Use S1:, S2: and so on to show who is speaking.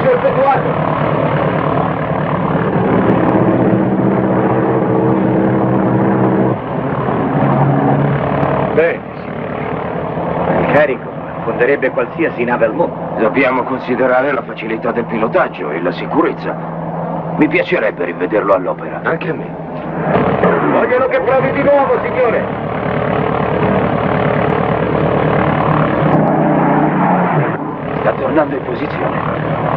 S1: Atterraggio effettuato.
S2: Bene, signore. Il carico affonderebbe qualsiasi nave al mondo.
S3: Dobbiamo considerare la facilità del pilotaggio e la sicurezza. Mi piacerebbe rivederlo all'opera.
S2: Anche a me.
S1: Vogliono che provi di nuovo, signore.
S3: Sta tornando in posizione.